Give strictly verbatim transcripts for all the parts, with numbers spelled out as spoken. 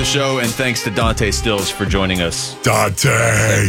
the show, and thanks to Dante Stills for joining us. Dante.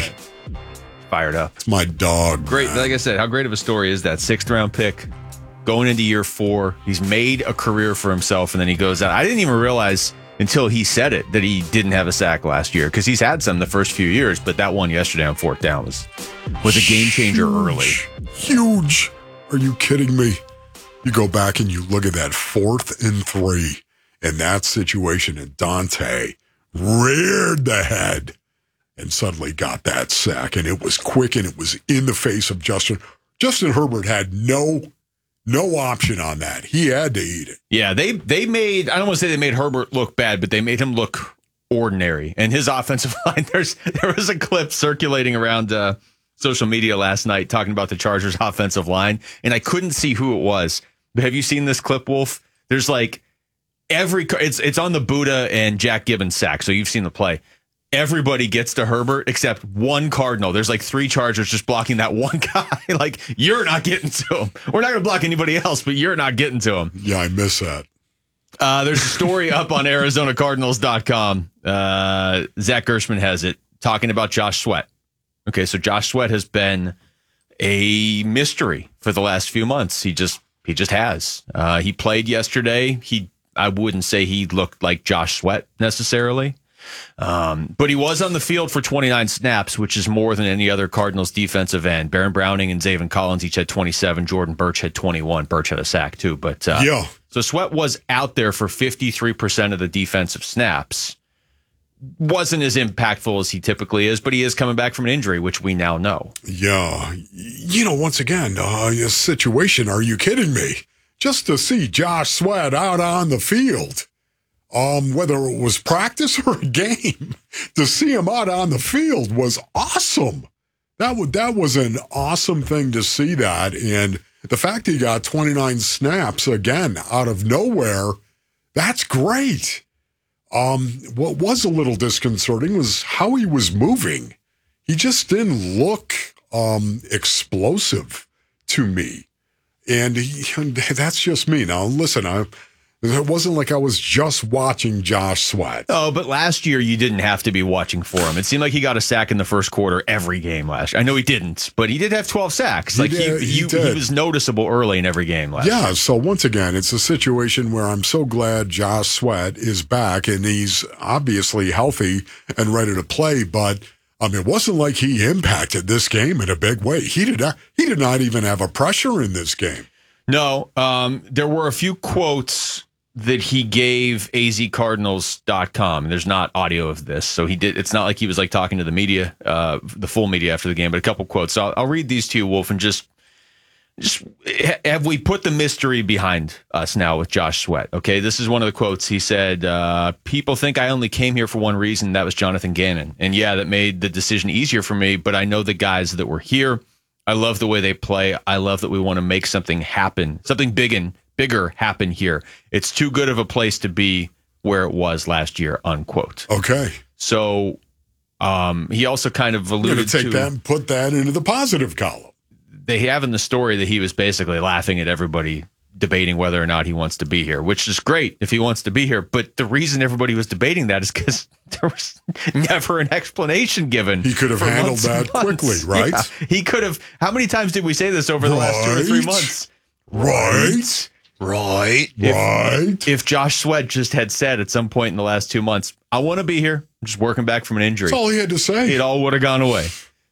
Fired up. It's my dog. Great. Man. Like I said, how great of a story is that? Sixth round pick going into year four. He's made a career for himself, and then he goes out. I didn't even realize until he said it that he didn't have a sack last year, because he's had some the first few years, but that one yesterday on fourth down was, was a game changer Huge, early. Huge. Are you kidding me? You go back and you look at that fourth and three in that situation, and Dante reared the head and suddenly got that sack, and it was quick, and it was in the face of Justin. Justin Herbert had no no option on that. He had to eat it. Yeah, they they made, I don't want to say they made Herbert look bad, but they made him look ordinary. And his offensive line, there's there was a clip circulating around uh, social media last night talking about the Chargers' offensive line, and I couldn't see who it was. But have you seen this clip, Wolf? There's like every, it's it's on the Buddha and Jack Gibbons sack, so you've seen the play. Everybody gets to Herbert except one Cardinal. There's like three Chargers just blocking that one guy. Like, you're not getting to him. We're not going to block anybody else, but you're not getting to him. Yeah, I miss that. Uh, there's a story up on Arizona Cardinals dot com. Uh, Zach Gershman has it talking about Josh Sweat. Okay, so Josh Sweat has been a mystery for the last few months. He just he just has. Uh, he played yesterday. He I wouldn't say he looked like Josh Sweat necessarily. Um, but he was on the field for twenty-nine snaps, which is more than any other Cardinals defensive end. Baron Browning and Zaven Collins each had twenty-seven. Jordan Birch had twenty-one. Birch had a sack too. But uh, yeah. So Sweat was out there for fifty-three percent of the defensive snaps. Wasn't as impactful as he typically is, but he is coming back from an injury, which we now know. Yeah. You know, once again, uh, a situation, are you kidding me? Just to see Josh Sweat out on the field, um, whether it was practice or a game, to see him out on the field was awesome. That was, that was an awesome thing to see that. And the fact he got twenty-nine snaps, again, out of nowhere, that's great. Um, what was a little disconcerting was how he was moving. He just didn't look um, explosive to me. And he, that's just me. Now, listen, I, it wasn't like I was just watching Josh Sweat. Oh, but last year you didn't have to be watching for him. It seemed like he got a sack in the first quarter every game last year. I know he didn't, but he did have twelve sacks. Like he, did, he, he, he, he was noticeable early in every game last yeah, year. Yeah, so once again, it's a situation where I'm so glad Josh Sweat is back, and he's obviously healthy and ready to play, but I mean, it wasn't like he impacted this game in a big way. He did not, he did not even have a pressure in this game. No, um, there were a few quotes that he gave A Z Cardinals dot com. There's not audio of this, so he did. It's not like he was like talking to the media, uh, the full media after the game, but a couple quotes. So I'll, I'll read these to you, Wolf, and just, just have we put the mystery behind us now with Josh Sweat? Okay, this is one of the quotes. He said, uh, "People think I only came here for one reason. That was Jonathan Gannon, and yeah, that made the decision easier for me. But I know the guys that were here. I love the way they play. I love that we want to make something happen, something big and." bigger happen here. It's too good of a place to be where it was last year, unquote. Okay. So um, he also kind of alluded to... take to... that and put that into the positive column. They have in the story that he was basically laughing at everybody debating whether or not he wants to be here, which is great if he wants to be here. But the reason everybody was debating that is because there was never an explanation given. He could have handled that quickly, right? Yeah, he could have... How many times did we say this over the right. last two or three months? Right. Right. If, right. If Josh Sweat just had said at some point in the last two months, I want to be here, I'm just working back from an injury. That's all he had to say. It all would have gone away.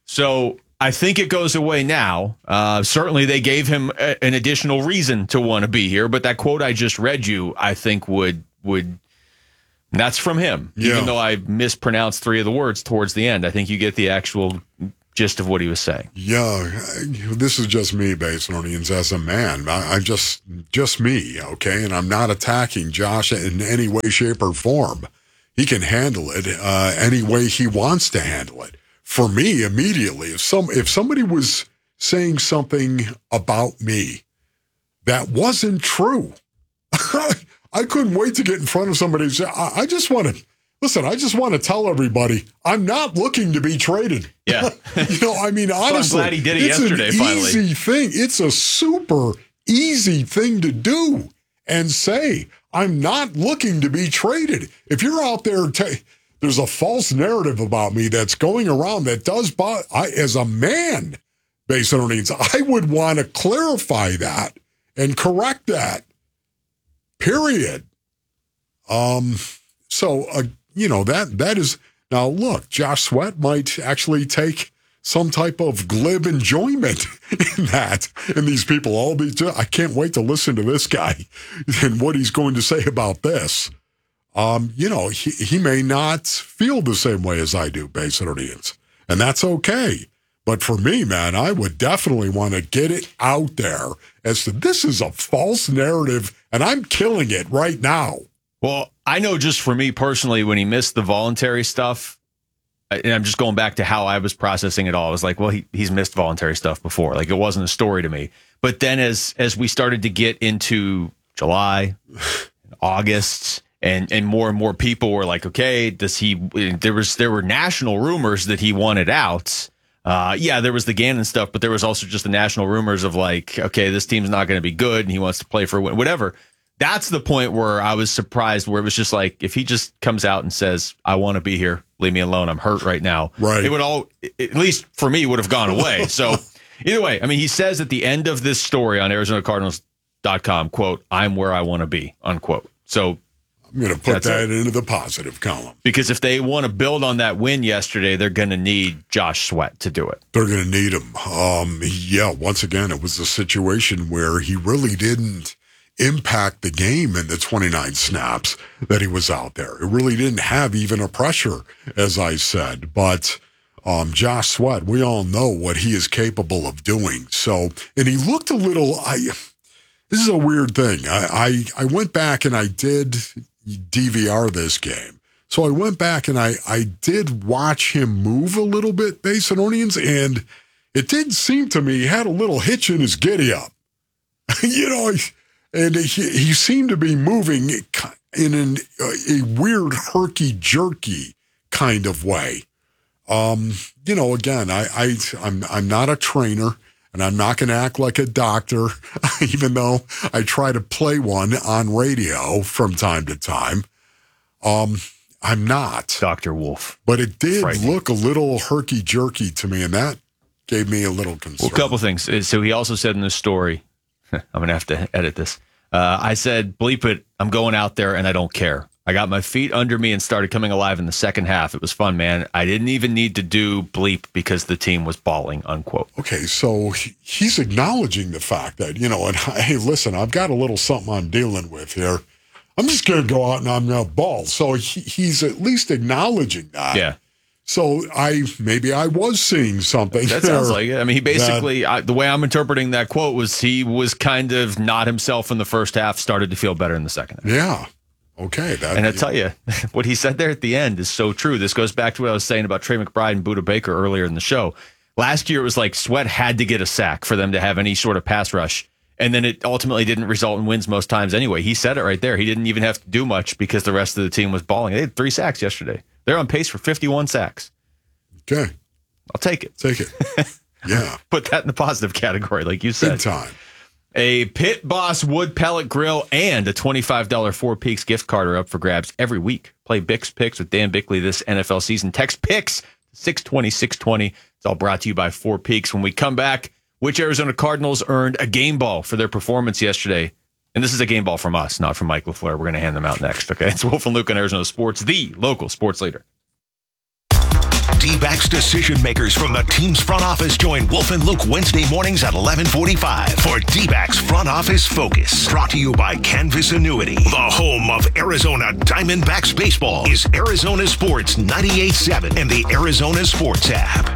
So I think it goes away now. Uh, certainly they gave him a, an additional reason to want to be here. But that quote I just read you, I think would, would that's from him. Yeah. Even though I mispronounced three of the words towards the end, I think you get the actual gist of what he was saying. Yeah, this is just me, Basinonians, as a man. I, I'm just just me, okay? And I'm not attacking Josh in any way, shape, or form. He can handle it uh, any way he wants to handle it. For me, immediately, if some if somebody was saying something about me that wasn't true, I couldn't wait to get in front of somebody and say, I, I just want to... Listen, I just want to tell everybody I'm not looking to be traded. Yeah. You know, I mean, honestly, I'm glad he did it it's yesterday, an finally. easy thing. It's a super easy thing to do. and say, I'm not looking to be traded. If you're out there, t- there's a false narrative about me that's going around that does, bother, I, as a man, based on needs, I would want to clarify that and correct that. Period. Um. So, uh, you know, that that is, now look, Josh Sweat might actually take some type of glib enjoyment in that. And these people all be, I can't wait to listen to this guy and what he's going to say about this. Um, you know, he, he may not feel the same way as I do, Base Audience, and that's okay. But for me, man, I would definitely want to get it out there as to this is a false narrative, and I'm killing it right now. Well, I know just for me personally, when he missed the voluntary stuff, and I'm just going back to how I was processing it all, I was like, well, he, he's missed voluntary stuff before. Like, it wasn't a story to me. But then as as we started to get into July, August, and and more and more people were like, okay, does he, there was there were national rumors that he wanted out. Uh, yeah, there was the Gannon stuff, but there was also just the national rumors of like, okay, this team's not going to be good and he wants to play for whatever. That's the point where I was surprised, where it was just like, if he just comes out and says, I want to be here, leave me alone, I'm hurt right now. Right. It would all, at least for me, would have gone away. So either way, I mean, he says at the end of this story on Arizona Cardinals dot com, quote, I'm where I want to be, unquote. So I'm going to put That's that it. into the positive column. because if they want to build on that win yesterday, they're going to need Josh Sweat to do it. They're going to need him. Um, yeah, once again, it was a situation where he really didn't impact the game in the twenty-nine snaps that he was out there. It really didn't have even a pressure, as I said. But um, Josh Sweat, we all know what he is capable of doing. So, and he looked a little, I, this is a weird thing. I, I, I went back and I did D V R this game. So I went back and I, I did watch him move a little bit, Basinonians, and it did seem to me he had a little hitch in his giddy up. you know, and he, he seemed to be moving in an, a weird herky-jerky kind of way. Um, you know, again, I, I, I'm, I'm not a trainer, and I'm not going to act like a doctor, even though I try to play one on radio from time to time. Um, I'm not. Doctor Wolf. But it did Frightening. look a little herky-jerky to me, and that gave me a little concern. Well, a couple things. So he also said in this story, I'm going to have to edit this. Uh, I said, bleep it, I'm going out there and I don't care. I got my feet under me and started coming alive in the second half. It was fun, man. I didn't even need to do bleep because the team was balling, unquote. Okay, so he- he's acknowledging the fact that, you know, and hey, listen, I've got a little something I'm dealing with here. I'm just going to go out and I'm going to ball. So he, he's at least acknowledging that. Yeah. So I maybe I was seeing something. That sounds there like it. I mean, he basically, I, the way I'm interpreting that quote was he was kind of not himself in the first half, started to feel better in the second half. Yeah. Okay. That, And I tell you, what he said there at the end is so true. This goes back to what I was saying about Trey McBride and Budda Baker earlier in the show. Last year, it was like Sweat had to get a sack for them to have any sort of pass rush. And then it ultimately didn't result in wins most times anyway. He said it right there. He didn't even have to do much because the rest of the team was balling. They had three sacks yesterday. They're on pace for fifty-one sacks. Okay. I'll take it. Take it. Yeah. Put that in the positive category, like you said. Big time. A Pit Boss wood pellet grill and a twenty-five dollars Four Peaks gift card are up for grabs every week. Play Bix Picks with Dan Bickley this N F L season. Text Picks six twenty, six twenty. It's all brought to you by Four Peaks. When we come back, which Arizona Cardinals earned a game ball for their performance yesterday? And this is a game ball from us, not from Mike LaFleur. We're going to hand them out next, okay? It's Wolf and Luke on Arizona Sports, the local sports leader. D-backs decision makers from the team's front office join Wolf and Luke Wednesday mornings at eleven forty-five for D-backs Front Office Focus. Brought to you by Canvas Annuity. The home of Arizona Diamondbacks baseball is Arizona Sports ninety-eight point seven and the Arizona Sports app.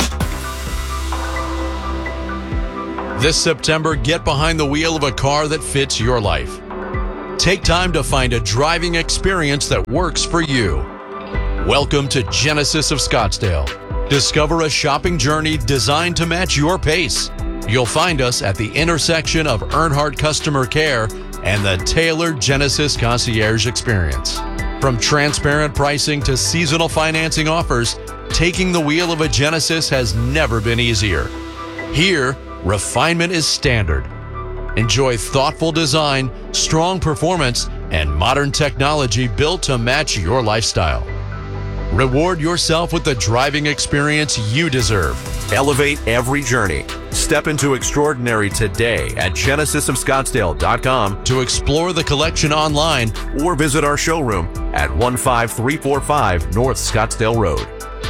This September, get behind the wheel of a car that fits your life. Take time to find a driving experience that works for you. Welcome to Genesis of Scottsdale. Discover a shopping journey designed to match your pace. You'll find us at the intersection of Earnhardt Customer Care and the tailored Genesis Concierge Experience. From transparent pricing to seasonal financing offers, taking the wheel of a Genesis has never been easier. Here, refinement is standard. Enjoy thoughtful design, strong performance, and modern technology built to match your lifestyle. Reward yourself with the driving experience you deserve. Elevate every journey. Step into extraordinary today at Genesis of Scottsdale dot com To explore the collection online, or visit our showroom at one five three four five North Scottsdale Road.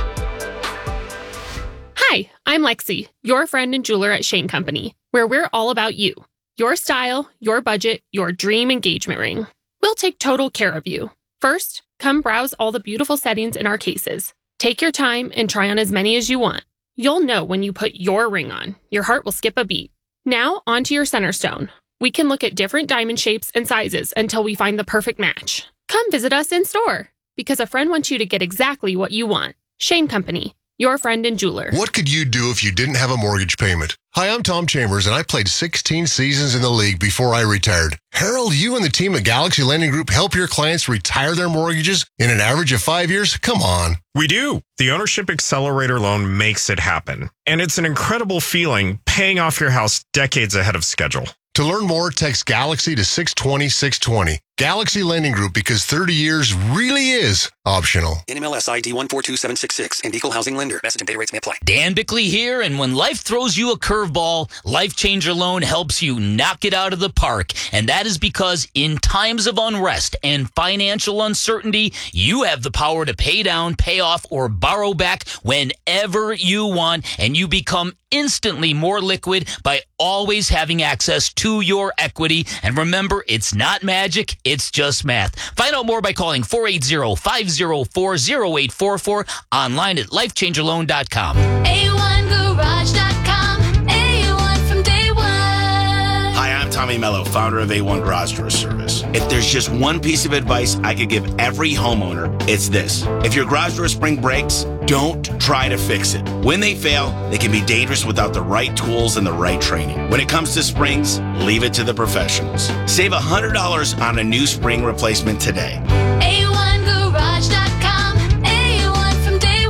Hi, I'm Lexi, your friend and jeweler at Shane Company, where we're all about you. Your style, your budget, your dream engagement ring. We'll take total care of you. First, come browse all the beautiful settings in our cases. Take your time and try on as many as you want. You'll know when you put your ring on. Your heart will skip a beat. Now, onto your center stone. We can look at different diamond shapes and sizes until we find the perfect match. Come visit us in store, because a friend wants you to get exactly what you want. Shane Company, your friend and jeweler. What could you do if you didn't have a mortgage payment? Hi, I'm Tom Chambers, and I played sixteen seasons in the league before I retired. Harold, you and the team at Galaxy Lending Group help your clients retire their mortgages in an average of five years? Come on. We do. The Ownership Accelerator loan makes it happen. And it's an incredible feeling paying off your house decades ahead of schedule. To learn more, text Galaxy to six twenty, six twenty. Galaxy Lending Group, because thirty years really is optional. N M L S I D one four two seven six six and Equal Housing Lender. Message and data rates may apply. Dan Bickley here, and when life throws you a curveball, Life Changer Loan helps you knock it out of the park. And that is because in times of unrest and financial uncertainty, you have the power to pay down, pay off, or borrow back whenever you want, and you become instantly more liquid by always having access to your equity. And remember, it's not magic, it's just math. Find out more by calling four eight zero, five zero four, zero eight four four, online at life changer loan dot com. A one garage dot com, A one from day one. Hi, I'm Tommy Mello, founder of A one Garage Door Service. If there's just one piece of advice I could give every homeowner, it's this. If your garage door spring breaks, don't try to fix it. When they fail, they can be dangerous without the right tools and the right training. When it comes to springs, leave it to the professionals. Save one hundred dollars on a new spring replacement today. A one garage dot com, A one from day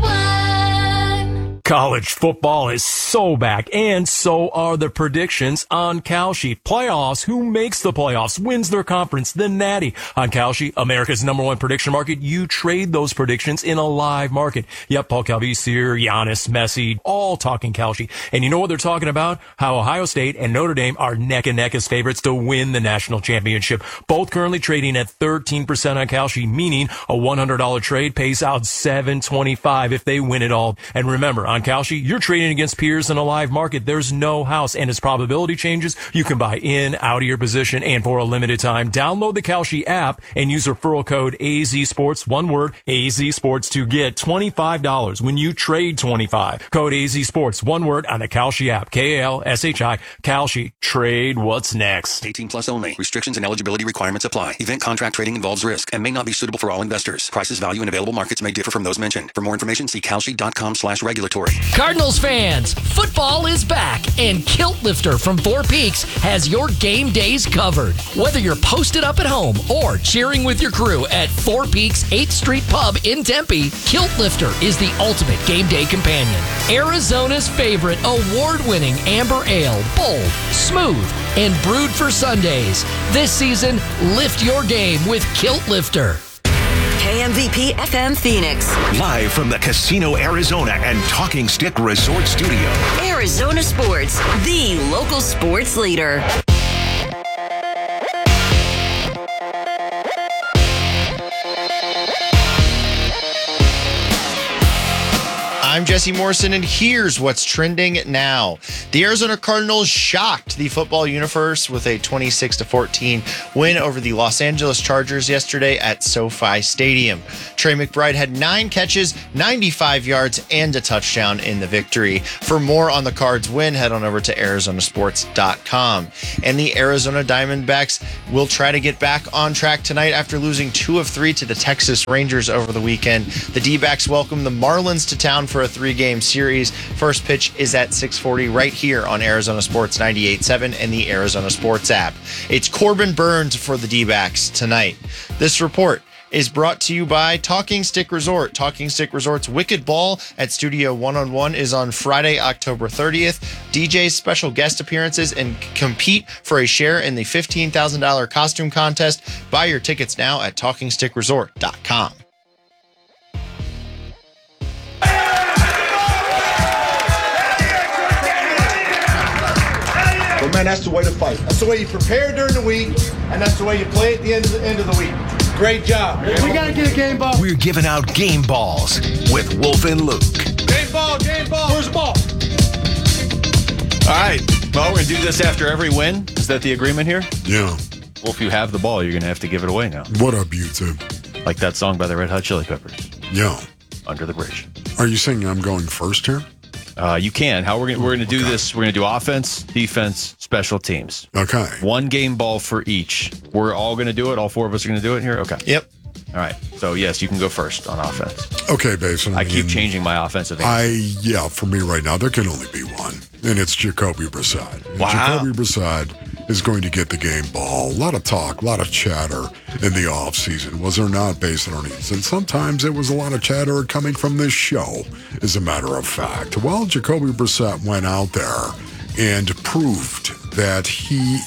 one. College football is so back, and so are the predictions on Kalshi. Playoffs, who makes the playoffs, wins their conference, the Natty. On Kalshi, America's number one prediction market, you trade those predictions in a live market. Yep, Paul Calvisier, Giannis, Messi, all talking Kalshi. And you know what they're talking about? How Ohio State and Notre Dame are neck and neck as favorites to win the national championship. Both currently trading at thirteen percent on Kalshi, meaning a one hundred dollars trade pays out seven twenty-five if they win it all. And remember, on Kalshi, you're trading against peers in a live market. There's no house, and as probability changes, you can buy in, out of your position, and for a limited time, download the Kalshi app and use referral code A Z Sports, one word, A Z Sports, to get twenty-five dollars when you trade twenty-five. Code A Z Sports, one word, on the Kalshi app. K A L S H I, Kalshi. Trade what's next. eighteen plus only. Restrictions and eligibility requirements apply. Event contract trading involves risk and may not be suitable for all investors. Prices, value, and available markets may differ from those mentioned. For more information, see kalshi dot com slash regulatory. Cardinals fans, football is back, and Kilt Lifter from Four Peaks has your game days covered. Whether you're posted up at home or cheering with your crew at Four Peaks eighth Street Pub in Tempe, Kilt Lifter is the ultimate game day companion. Arizona's favorite award-winning amber ale, bold, smooth, and brewed for Sundays. This season, lift your game with Kilt Lifter. K M V P F M Phoenix. Live from the Casino Arizona and Talking Stick Resort Studio. Arizona Sports, the local sports leader. I'm Jesse Morrison, and here's what's trending now. The Arizona Cardinals shocked the football universe with a twenty-six to fourteen win over the Los Angeles Chargers yesterday at SoFi Stadium. Trey McBride had nine catches, ninety-five yards, and a touchdown in the victory. For more on the Cards win, head on over to arizona sports dot com. And the Arizona Diamondbacks will try to get back on track tonight after losing two of three to the Texas Rangers over the weekend. The D-backs welcome the Marlins to town for a three-game series. First pitch is at six forty right here on Arizona Sports ninety-eight point seven and the Arizona Sports app. It's Corbin Burns for the D-backs tonight. This report is brought to you by Talking Stick Resort. Talking Stick Resort's Wicked Ball at Studio one oh one is on Friday, October thirtieth. D Js, special guest appearances, and compete for a share in the fifteen thousand dollars costume contest. Buy your tickets now at talking stick resort dot com. But man, that's the way to fight. That's the way you prepare during the week, and that's the way you play at the end of the end of the week. Great job. We gotta get a game ball. We're giving out game balls with Wolf and Luke. Game ball, game ball. Where's the ball? All right. Well, we're going to do this after every win. Is that the agreement here? Yeah. Well, if you have the ball, you're going to have to give it away now. What up, YouTube? Like that song by the Red Hot Chili Peppers. Yeah. Under the Bridge. Are you saying I'm going first here? Uh, you can. How we're going we're going to do okay. this? We're going to do offense, defense, special teams. Okay. One game ball for each. We're all going to do it. All four of us are going to do it here. Okay. Yep. All right. So yes, you can go first on offense. Okay, Basin. I keep changing my offensive answer. I yeah. For me right now, there can only be one, and it's Jacoby Brissett. And wow. Jacoby Brissett is going to get the game ball. A lot of talk, a lot of chatter in the offseason. Was there not, Basin earnings? And sometimes it was a lot of chatter coming from this show, as a matter of fact. Well, Jacoby Brissett went out there and proved that he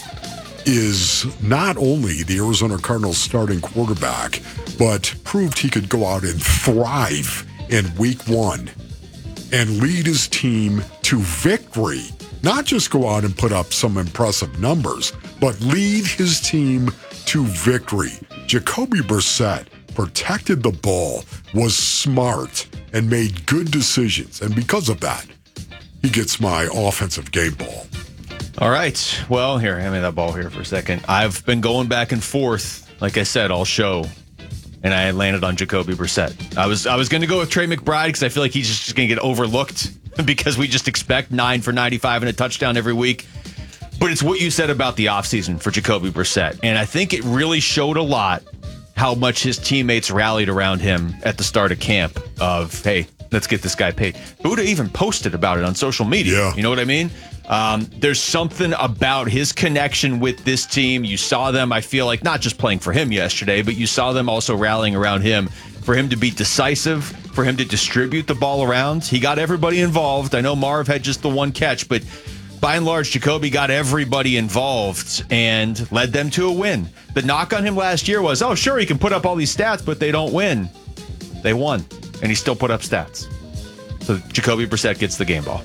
is not only the Arizona Cardinals starting quarterback, but proved he could go out and thrive in week one and lead his team to victory. Not just go out and put up some impressive numbers, but lead his team to victory. Jacoby Brissett protected the ball, was smart, and made good decisions. And because of that, he gets my offensive game ball. All right. Well, here, hand me that ball here for a second. I've been going back and forth, like I said, all show, and I landed on Jacoby Brissett. I was I was going to go with Trey McBride because I feel like he's just going to get overlooked because we just expect nine for ninety-five and a touchdown every week. But it's what you said about the offseason for Jacoby Brissett, and I think it really showed a lot how much his teammates rallied around him at the start of camp of, hey, let's get this guy paid. Buddha even posted about it on social media. Yeah. You know what I mean? Um, there's something about his connection with this team. You saw them, I feel like, not just playing for him yesterday, but you saw them also rallying around him for him to be decisive, for him to distribute the ball around. He got everybody involved. I know Marv had just the one catch, but by and large, Jacoby got everybody involved and led them to a win. The knock on him last year was, oh, sure, he can put up all these stats, but they don't win. They won, and he still put up stats. So Jacoby Brissett gets the game ball.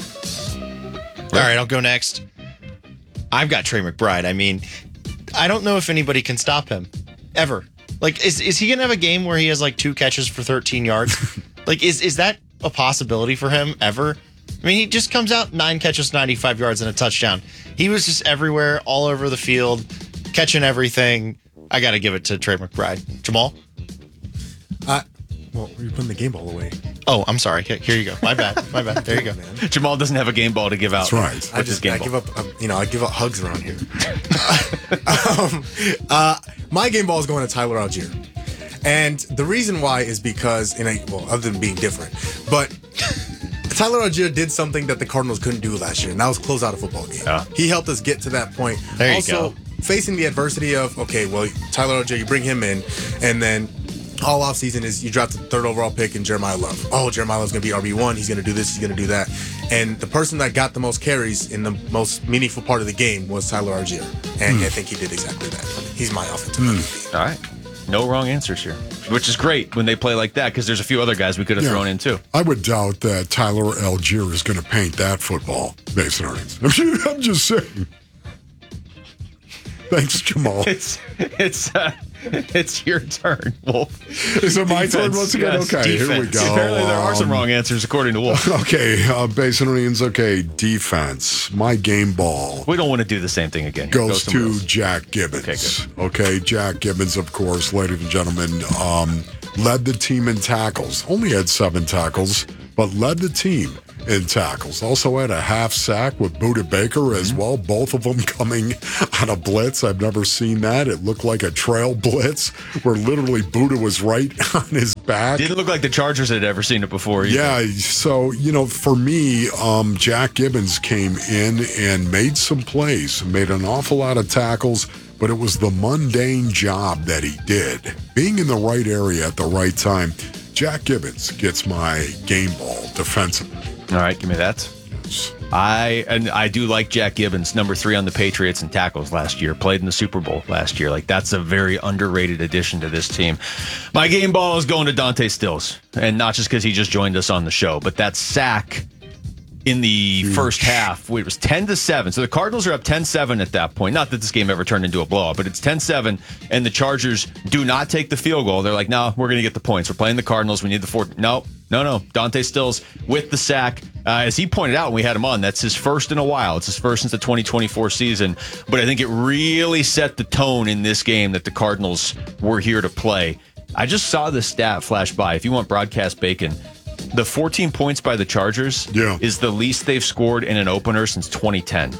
All right, I'll go next. I've got Trey McBride. I mean, I don't know if anybody can stop him, ever. Like, is is he going to have a game where he has, like, two catches for thirteen yards? Like, is is that a possibility for him, ever? I mean, he just comes out, nine catches, ninety-five yards, and a touchdown. He was just everywhere, all over the field, catching everything. I got to give it to Trey McBride. Jamal? Uh, well, you're putting the game ball away. Oh, I'm sorry. Here you go. My bad. My bad. There you go. Man. Jamal doesn't have a game ball to give out. That's right. I just I give up. Um, you know, I give up hugs around here. um, uh, my game ball is going to Tyler Algier, and the reason why is because, in a, well, other than being different, but Tyler Algier did something that the Cardinals couldn't do last year, and that was close out a football game. Yeah. He helped us get to that point. There you also, go. Facing the adversity of, okay, well, Tyler Algier, you bring him in, and then all offseason is you draft the third overall pick in Jeremiah Love. Oh, Jeremiah Love's going to be R B one. He's going to do this. He's going to do that. And the person that got the most carries in the most meaningful part of the game was Tyler Algier. And mm. I think he did exactly that. He's my offensive M V P. All right. No wrong answers here, which is great when they play like that because there's a few other guys we could have yeah, thrown in too. I would doubt that Tyler Algier is going to paint that football based on earnings. I'm just saying. Thanks, Jamal. It's it's uh, it's your turn, Wolf. Is it my Defense, turn once again? Yes, Okay, defense. here we go. Apparently there are some Um, wrong answers according to Wolf. Okay, uh, Basin Onions, okay, defense. My game ball We don't want to do the same thing again. Here, goes go somewhere to else. Jack Gibbons. Okay, Okay, Jack Gibbons, of course, ladies and gentlemen, um, led the team in tackles. Only had seven tackles, but led the team in tackles. Also had a half sack with Budda Baker as well, both of them coming on a blitz. I've never seen that. It looked like a trail blitz where literally Budda was right on his back. Didn't look like the Chargers had ever seen it before either. Yeah, so, you know, for me, um, Jack Gibbons came in and made some plays, made an awful lot of tackles, but it was the mundane job that he did. Being in the right area at the right time. Jack Gibbons gets my game ball defensively. All right, give me that. Yes. I and I do like Jack Gibbons, number three on the Patriots in tackles last year. Played in the Super Bowl last year. Like, that's a very underrated addition to this team. My game ball is going to Dante Stills, and not just because he just joined us on the show, but that sack in the Jeez. first half, it was ten to seven. So the Cardinals are up ten seven at that point. Not that this game ever turned into a blowout, but it's ten seven, and the Chargers do not take the field goal. They're like, no, we're going to get the points. We're playing the Cardinals. We need the four. No, no, no. Dante Stills with the sack. Uh, as he pointed out when we had him on, that's his first in a while. It's his first since the twenty twenty-four season. But I think it really set the tone in this game that the Cardinals were here to play. I just saw this stat flash by. If you want broadcast bacon, the fourteen points by the Chargers yeah. is the least they've scored in an opener since twenty ten.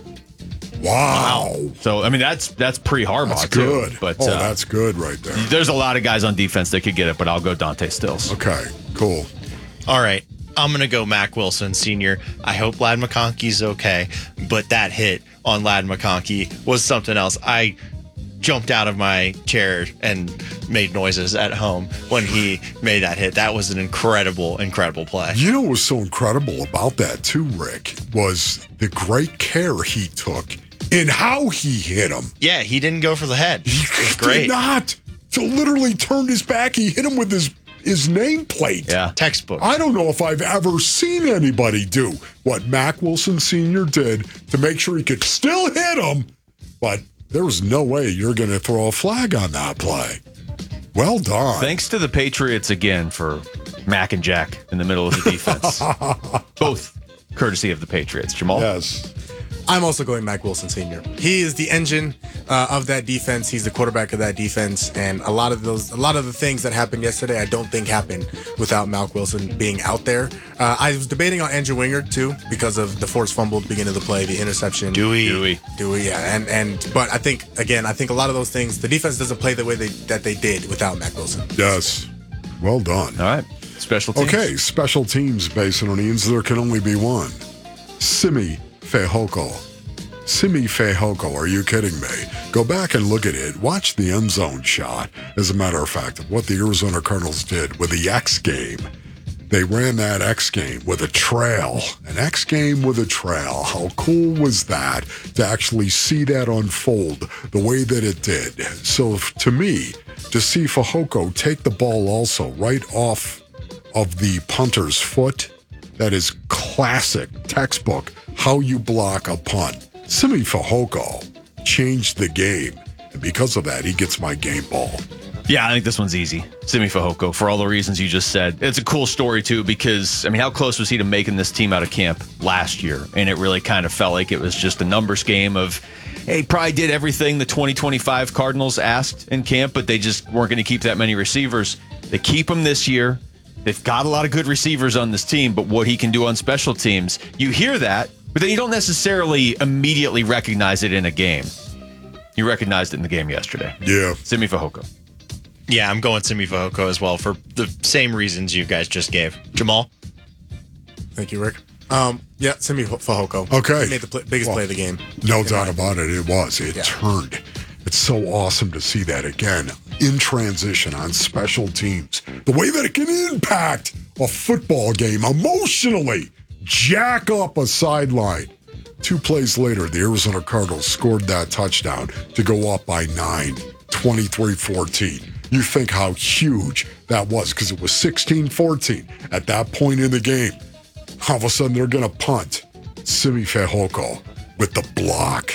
Wow. wow. So, I mean, that's that's pre-Harbaugh, that's good. too. But, oh, uh, that's good right there. There's a lot of guys on defense that could get it, but I'll go Dante Stills. Okay, cool. All right. I'm going to go Mac Wilson, Senior. I hope Ladd McConkey's okay, but that hit on Ladd McConkey was something else. I jumped out of my chair and made noises at home when he made that hit. That was an incredible, incredible play. You know what was so incredible about that too, Rick, was the great care he took in how he hit him. Yeah, he didn't go for the head. He did great. not. So literally turned his back. He hit him with his his nameplate. Yeah. Textbook. I don't know if I've ever seen anybody do what Mac Wilson Senior did to make sure he could still hit him, but there was no way you're going to throw a flag on that play. Well done. Thanks to the Patriots again for Mac and Jack in the middle of the defense. Both courtesy of the Patriots. Jamal? Yes. I'm also going Mac Wilson Senior He is the engine uh, of that defense. He's the quarterback of that defense, and a lot of those, a lot of the things that happened yesterday, I don't think happened without Mac Wilson being out there. Uh, I was debating on Andrew Winger too because of the forced fumble at the beginning of the play, the interception. Dewey, Dewey, Dewey, yeah, and and but I think again, I think a lot of those things, the defense doesn't play the way they that they did without Mac Wilson. Yes. Well done. All right. Special teams. Okay, special teams, Basinonians. There can only be one. Simi Fehoko. Simi Fehoko, are you kidding me? Go back and look at it. Watch the end zone shot. As a matter of fact, of what the Arizona Cardinals did with the X game. They ran that X game with a trail. An X game with a trail. How cool was that to actually see that unfold the way that it did? So to me, to see Fehoko take the ball also right off of the punter's foot, that is classic, textbook, how you block a punt. Simi Fehoko changed the game, and because of that, he gets my game ball. Yeah, I think this one's easy. Simi Fehoko, for all the reasons you just said. It's a cool story, too, because, I mean, how close was he to making this team out of camp last year? And it really kind of felt like it was just a numbers game of, hey, probably did everything the twenty twenty-five Cardinals asked in camp, but they just weren't going to keep that many receivers. They keep him this year. They've got a lot of good receivers on this team, but what he can do on special teams, you hear that, but then you don't necessarily immediately recognize it in a game. You recognized it in the game yesterday. Yeah. Simi Fehoko. Yeah, I'm going Simi Fehoko as well for the same reasons you guys just gave. Jamal? Thank you, Rick. Um, yeah, Simi Fehoko. Okay. He made the play, biggest well, play of the game. No doubt about it. It was. It yeah. turned. It's so awesome to see that again in transition on special teams. The way that it can impact a football game emotionally. Jack up a sideline. Two plays later, the Arizona Cardinals scored that touchdown to go up by nine, twenty-three fourteen. You think how huge that was because it was sixteen fourteen at that point in the game. All of a sudden, they're going to punt. Simi Fehoko with the block.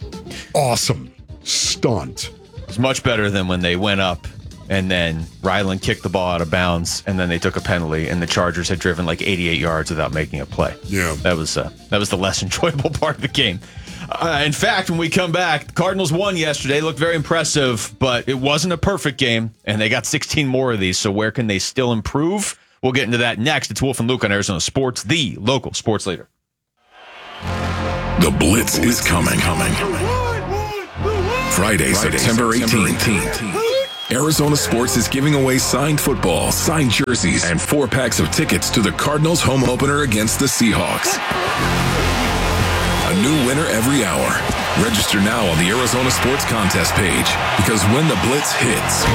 Awesome stunt. It was much better than when they went up and then Ryland kicked the ball out of bounds and then they took a penalty and the Chargers had driven like eighty-eight yards without making a play. Yeah. That was uh, that was the less enjoyable part of the game. Uh, in fact, when we come back, the Cardinals won yesterday, looked very impressive, but it wasn't a perfect game and they got sixteen more of these. So where can they still improve? We'll get into that next. It's Wolf and Luke on Arizona Sports, the local sports leader. The Blitz is coming. coming. Friday, Friday September eighteenth. Arizona Sports is giving away signed football, signed jerseys, and four packs of tickets to the Cardinals home opener against the Seahawks. A new winner every hour. Register now on the Arizona Sports Contest page, because when the Blitz hits,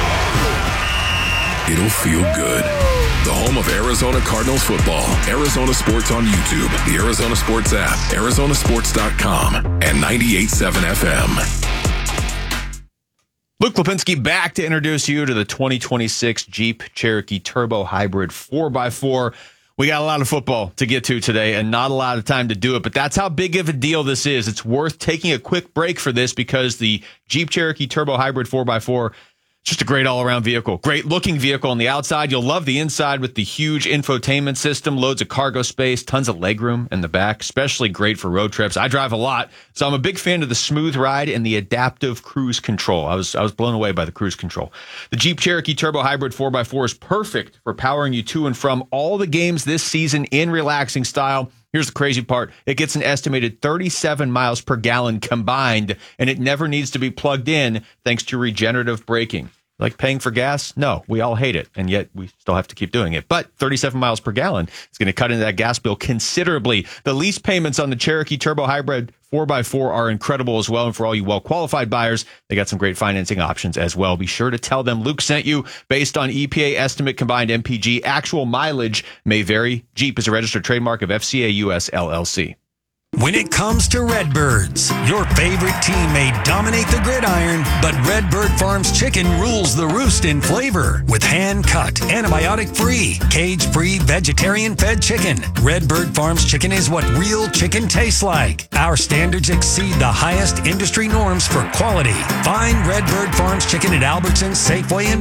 it'll feel good. The home of Arizona Cardinals football. Arizona Sports on YouTube, the Arizona Sports app, Arizona Sports dot com, and ninety-eight point seven F M. Luke Lipinski back to introduce you to the twenty twenty-six Jeep Cherokee Turbo Hybrid four by four. We got a lot of football to get to today and not a lot of time to do it, but that's how big of a deal this is. It's worth taking a quick break for this because the Jeep Cherokee Turbo Hybrid four by four, just a great all-around vehicle. Great looking vehicle on the outside. You'll love the inside with the huge infotainment system, loads of cargo space, tons of legroom in the back, especially great for road trips. I drive a lot, so I'm a big fan of the smooth ride and the adaptive cruise control. I was I was blown away by the cruise control. The Jeep Cherokee Turbo Hybrid four by four is perfect for powering you to and from all the games this season in relaxing style. Here's the crazy part. It gets an estimated thirty-seven miles per gallon combined, and it never needs to be plugged in thanks to regenerative braking. Like paying for gas? No, we all hate it, and yet we still have to keep doing it. But thirty-seven miles per gallon is going to cut into that gas bill considerably. The lease payments on the Cherokee Turbo Hybrid four by four are incredible as well, and for all you well-qualified buyers, they got some great financing options as well. Be sure to tell them Luke sent you. Based on E P A estimate combined M P G, actual mileage may vary. Jeep is a registered trademark of F C A U S L L C. When it comes to Redbirds, your favorite team may dominate the gridiron, but Redbird Farms chicken rules the roost in flavor. With hand-cut, antibiotic-free, cage-free, vegetarian-fed chicken, Redbird Farms chicken is what real chicken tastes like. Our standards exceed the highest industry norms for quality. Find Redbird Farms chicken at Albertsons, Safeway, and